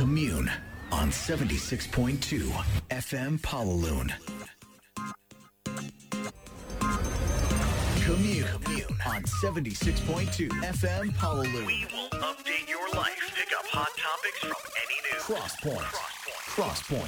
Commune on 76.2 FM Pawaloon. Commune on 76.2 FM Pawaloon. We will update your life. Pick up hot topics from any news. Crosspoint.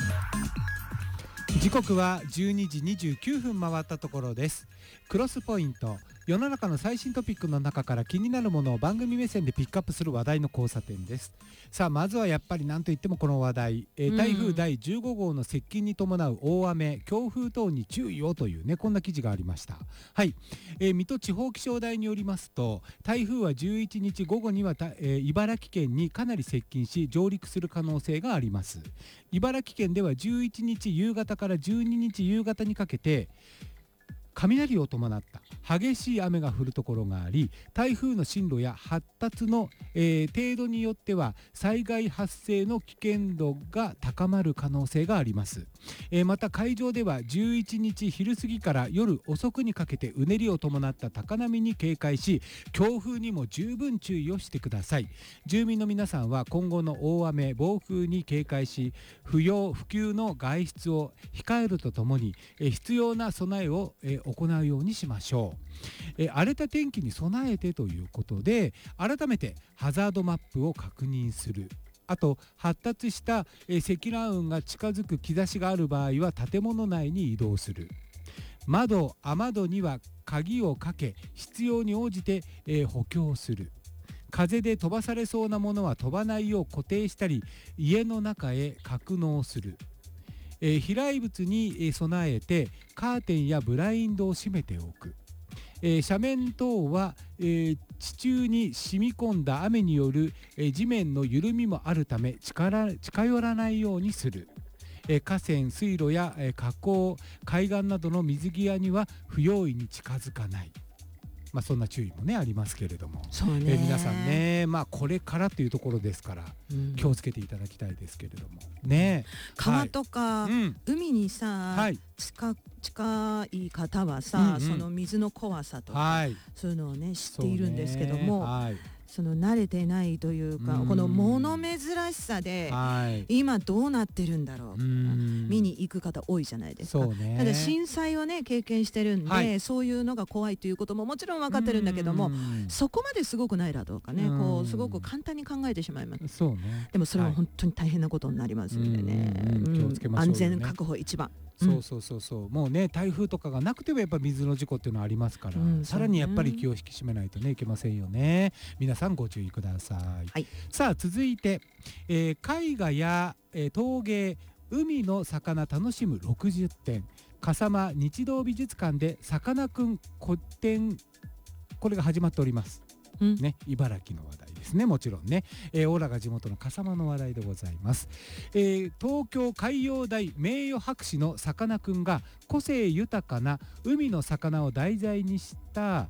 時刻は12時29分回ったところです。クロスポイント、世の中の最新トピックの中から気になるものを番組目線でピックアップする話題の交差点です。さあまずはやっぱり何といってもこの話題、台風第15号の接近に伴う大雨強風等に注意をというね、こんな記事がありました。はい、水戸地方気象台によりますと、台風は11日午後には茨城県にかなり接近し上陸する可能性があります。茨城県では11日夕方から12日夕方にかけて雷を伴った激しい雨が降るところがあり、台風の進路や発達の、程度によっては災害発生の危険度が高まる可能性があります。また海上では11日昼過ぎから夜遅くにかけてうねりを伴った高波に警戒し、強風にも十分注意をしてください。住民の皆さんは今後の大雨暴風に警戒し、不要不急の外出を控えるとともに、必要な備えを、行うようにしましょう。荒れた天気に備えてということで、改めてハザードマップを確認する。あと発達した積乱雲が近づく兆しがある場合は建物内に移動する。雨戸には鍵をかけ、必要に応じて、補強する。風で飛ばされそうなものは飛ばないよう固定したり、家の中へ格納する。飛来物に備えてカーテンやブラインドを閉めておく。斜面等は、地中に染み込んだ雨による、地面の緩みもあるため近寄らないようにする。河川、水路や、河口、海岸などの水際には不用意に近づかない。そんな注意もねありますけれども、 そうね、 皆さんね、これからというところですから、気をつけていただきたいですけれどもね。 川とか、海にさ、近い方はさ、その水の怖さとか、そういうのをね知っているんですけども、その慣れてないというか、この物珍しさで、今どうなってるんだろうとか見に行く方多いじゃないですか。ただ震災をね経験してるんで、そういうのが怖いということももちろん分かってるんだけども、そこまですごくないだとかね、こうすごく簡単に考えてしまいます。でもそれは本当に大変なことになりますんでね、 気をつけましょうよね。 安全確保一番。 そうもうね、台風とかがなくてもやっぱ水の事故っていうのはありますから、さらにやっぱり気を引き締めないとねいけませんよね。皆さんご注意ください。さあ続いて、絵画や、陶芸、海の魚楽しむ60点、笠間日動美術館でさかなクン個展、これが始まっておりますね。茨城の話題ですね、もちろんね。オラが地元の笠間の話題でございます。東京海洋大名誉博士のさかなクンが個性豊かな海の魚を題材に制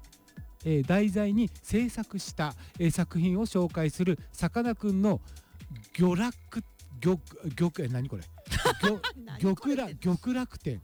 作した、作品を紹介するさかなクンの極楽展。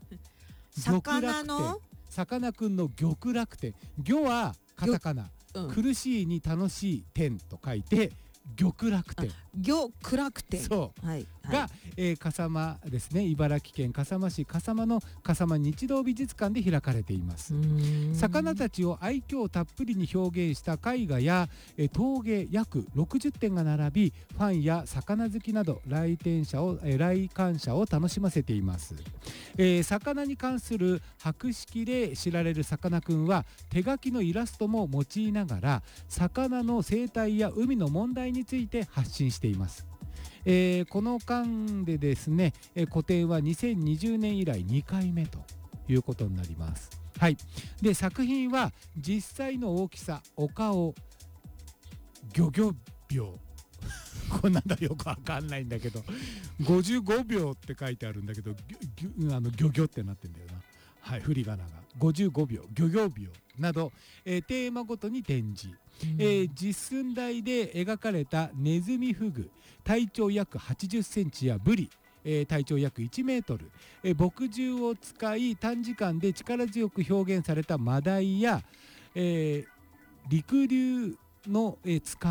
さかなクンの極楽展。魚はカタカナ、苦しいに楽しい点と書いて極楽展。 極楽展。 が、笠間ですね。茨城県笠間市笠間の笠間日動美術館で開かれています。魚たちを愛嬌たっぷりに表現した絵画や、陶芸約60点が並び、ファンや魚好きなど来館者を楽しませています。魚に関する博識で知られるさかなクンは手書きのイラストも用いながら魚の生態や海の問題について発信しています。この間でですね、個展は2020年以来2回目ということになります。で作品は実際の大きさ、お顔、魚秒こんなんだよくわかんないんだけど、55秒って書いてあるんだけど、魚ってなってんだよな。振り仮名が55秒、漁業秒など、テーマごとに展示。実寸大で描かれたネズミフグ、体長約80センチやブリ、体長約1メートル、墨汁を使い短時間で力強く表現されたマダイや、陸流の使い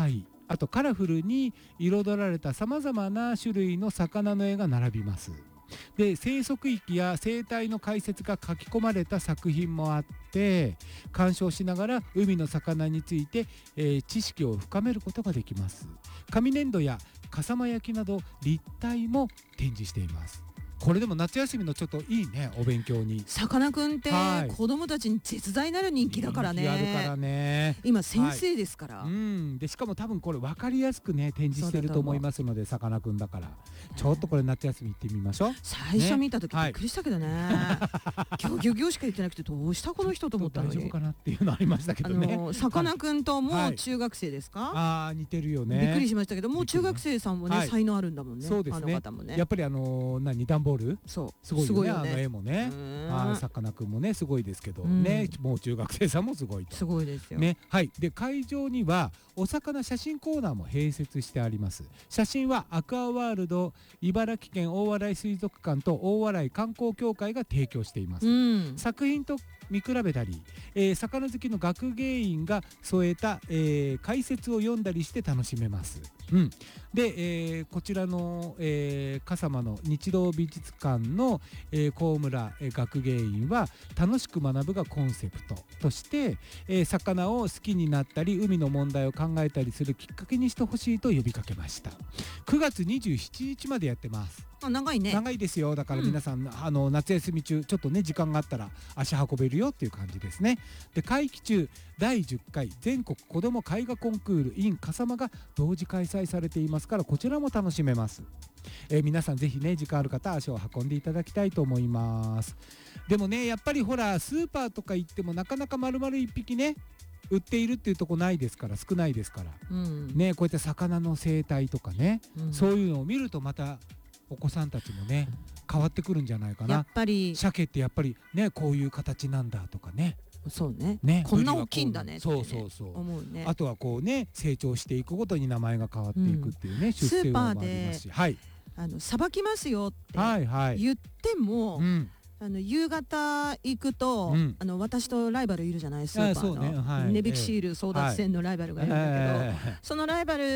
あとカラフルに彩られたさまざまな種類の魚の絵が並びます。で生息域や生態の解説が書き込まれた作品もあって、鑑賞しながら海の魚について、知識を深めることができます。紙粘土や笠間焼きなど立体も展示しています。これでも夏休みのちょっといいね、お勉強に。 さかなクンって子供たちに絶大なる人気だからね。 人気あるからね。 今先生ですから、 でしかも多分これ分かりやすくね展示してると思いますので、さかなクンだからちょっとこれ夏休み行ってみましょう。 最初見た時びっくりしたけどね、ギョギョギョしか言ってなくて、どうしたこの人と思ったのに。 大丈夫かなっていうのありましたけどね。 さかなクンともう中学生ですか？ 似てるよね。 びっくりしましたけど、もう中学生さんもね才能あるんだもんね。 そうですね。 あの方もね。 やっぱり段ボール、 そうすごいよね、あの絵もね。さかなクンもねすごいですけどね、もう中学生さんもすごいと。 すごいですよね。はい。で会場にはお魚写真コーナーも併設してあります。写真はアクアワールド茨城県大洗水族館と大洗観光協会が提供しています。作品と見比べたり、魚好きの学芸員が添えた、解説を読んだりして楽しめます。で、こちらの、笠間の日動美術館の、高村、学芸員は楽しく学ぶがコンセプトとして、魚を好きになったり海の問題を考えたりするきっかけにしてほしいと呼びかけました。9月27日までやってます。 長いね。 長いですよ。だから皆さん、夏休み中ちょっとね時間があったら足運べるよっていう感じですね。で会期中第10回全国子ども絵画コンクール in 笠間が同時開催されていますから、こちらも楽しめます。皆さんぜひね時間ある方足を運んでいただきたいと思います。でもねやっぱりほらスーパーとか行ってもなかなか丸々1匹ね売っているっていうとこないですから、少ないですから、ねこうやって魚の生態とかね、そういうのを見るとまたお子さんたちもね変わってくるんじゃないかな。 やっぱり鮭ってやっぱりねこういう形なんだとかね。 そうね。こんな大きいんだね。そう思うね。 あとはこうね成長していくごとに名前が変わっていくっていうね、出世馬もありますし、 さばきますよって言っても、夕方行くと、私とライバルいるじゃない、スーパーの値引きシール争奪戦のライバルがいるんだけど、そのライバル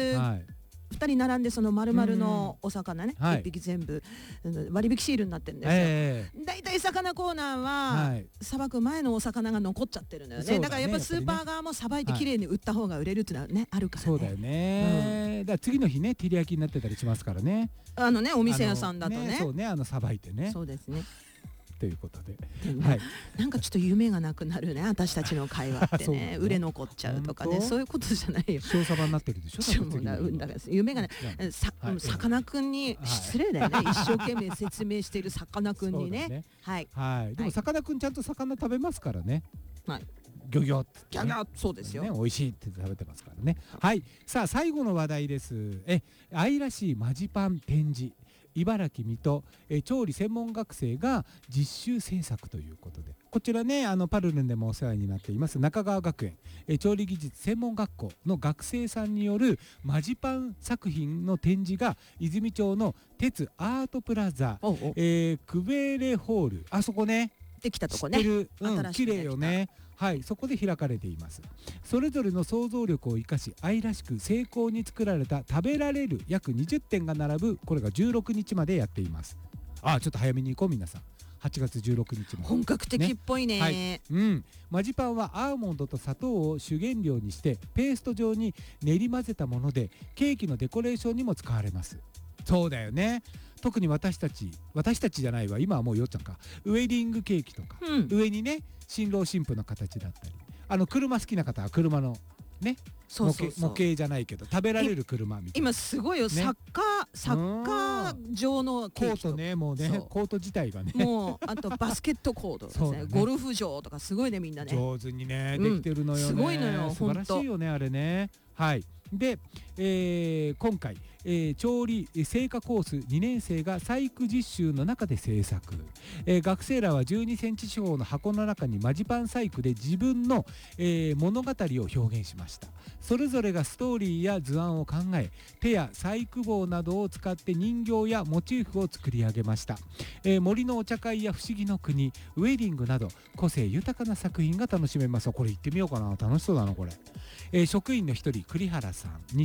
2人並んでその丸々のお魚ね、1匹全部割引シールになってるんですよ。だいたい魚コーナーはさばく前のお魚が残っちゃってるのよね。だからやっぱスーパー側もさばいてきれいに売った方が売れるっていうのはねあるからね。 そうだよね。だから次の日ね照り焼きになってたりしますからね。 お店屋さんだとね。 そうね、さばいてね。 そうですね。 ということで、 なんかちょっと夢がなくなるね、私たちの会話ってね。売れ残っちゃうとかね、そういうことじゃないよ。 小サバになってるでしょ。 だから夢がね、さかなクンに失礼だよね。一生懸命説明しているさかなクンにね。 でもさかなクンちゃんと魚食べますからね。ギョギョってギョギョ、そうですよ。 美味しいって食べてますからね。さあ最後の話題です。愛らしいマジパン展示。茨城水戸、調理専門学生が実習制作ということで、こちらねパルルンでもお世話になっています中川学園、調理技術専門学校の学生さんによるマジパン作品の展示が泉町の鉄アートプラザ、クベレホール、あそこねできたとこね、 綺麗よね。そこで開かれています。それぞれの想像力を生かし愛らしく精巧に作られた食べられる約20点が並ぶ、これが16日までやっています。ちょっと早めに行こう皆さん。8月16日まで本格的っぽいね。 マジパンはアーモンドと砂糖を主原料にしてペースト状に練り混ぜたもので、ケーキのデコレーションにも使われます。そうだよね。特に私たちじゃないわ、今はもうよっちゃんか、ウェディングケーキとか、上にね新郎新婦の形だったり、車好きな方は車のね模型じゃないけど食べられる車みたいな。 今すごいよ、サッカー場のケーキとコートね、もうねコート自体がね、 もうあとバスケットコートですね、ゴルフ場とかすごいね、みんなね上手にねできてるのよね。 すごいのよ、 素晴らしいよねあれね。で、今回、調理製菓コース2年生が細工実習の中で制作、学生らは12センチ四方の箱の中にマジパン細工で自分の、物語を表現しました。それぞれがストーリーや図案を考え、手や細工棒などを使って人形やモチーフを作り上げました。森のお茶会や不思議の国、ウェディングなど個性豊かな作品が楽しめます。これ行ってみようかな、楽しそうだなこれ。職員の一人栗原さんに